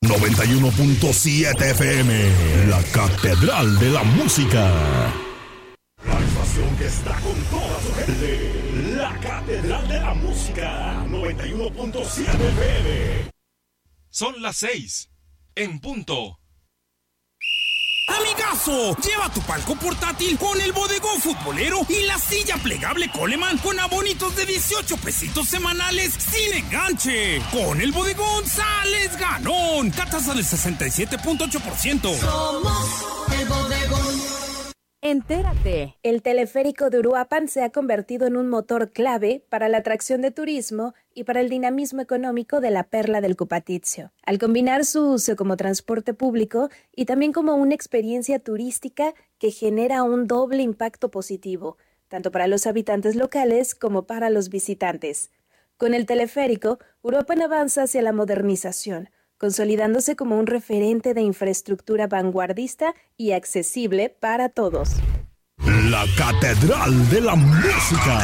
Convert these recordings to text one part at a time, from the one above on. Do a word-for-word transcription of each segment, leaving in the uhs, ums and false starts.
noventa y uno punto siete F M, la Catedral de la Música. La estación que está con toda su gente, la Catedral de la Música, noventa y uno punto siete F M. Son las seis, en punto. Amigazo, lleva tu palco portátil con el bodegón futbolero y la silla plegable Coleman con abonitos de dieciocho pesitos semanales sin enganche. Con el bodegón sales ganón. Tasa del sesenta y siete punto ocho por ciento. Somos el bodegón. Entérate, el teleférico de Uruapan se ha convertido en un motor clave para la atracción de turismo y para el dinamismo económico de la perla del Cupatizio. Al combinar su uso como transporte público y también como una experiencia turística que genera un doble impacto positivo, tanto para los habitantes locales como para los visitantes. Con el teleférico, Uruapan avanza hacia la modernización, consolidándose como un referente de infraestructura vanguardista y accesible para todos. La Catedral de la Música,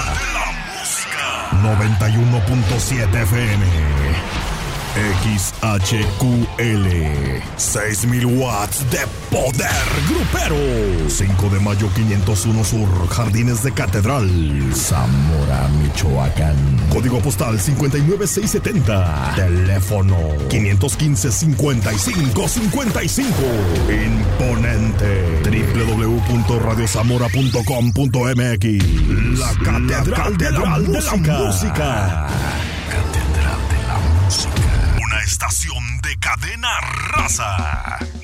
noventa y uno punto siete F M, X H Q L, seis mil watts de poder grupero. cinco de mayo quinientos uno Sur, Jardines de Catedral, Zamora, Michoacán. Código postal cincuenta y nueve seiscientos setenta. Teléfono quinientos quince, cincuenta y cinco cincuenta y cinco. Imponente. doble u doble u doble u punto radio zamora punto com punto m x. La Catedral, La Catedral de, la de, la de la Música. Catedral de la Música. Una estación de Cadena Raza.